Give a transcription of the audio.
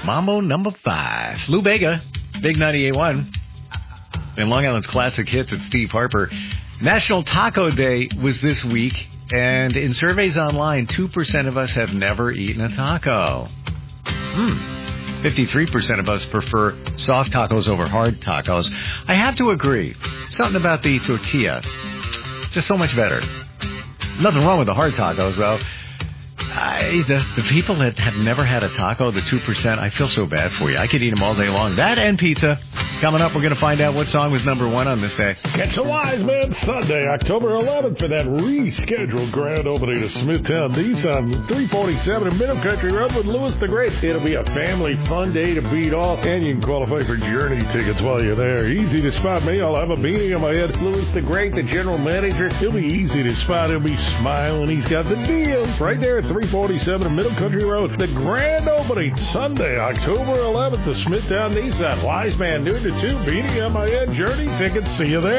Mambo number 5. Lou Bega, Big 98.1. And Long Island's classic hits at Steve Harper. National Taco Day was this week. And in surveys online, 2% of us have never eaten a taco. 53% of us prefer soft tacos over hard tacos. I have to agree. Something about the tortilla. Just so much better. Nothing wrong with the hard tacos, though. The people that have never had a taco, the 2%, I feel so bad for you. I could eat them all day long. That and pizza. Coming up, we're going to find out what song was number 1 on this day. Catch the Wise Man Sunday, October 11th for that rescheduled grand opening of Smithtown Nissan, 347 in Middle Country Road with Louis the Great. It'll be a family fun day to beat off, and you can qualify for Journey tickets while you're there. Easy to spot me. I'll have a beanie on my head. Louis the Great, the general manager, he'll be easy to spot. He'll be smiling. He's got the deals right there at 347 in Middle Country Road. The grand opening Sunday, October 11th, the Smithtown Nissan. Wise Man, noon to 2, beanie on my head. Journey tickets. See you there.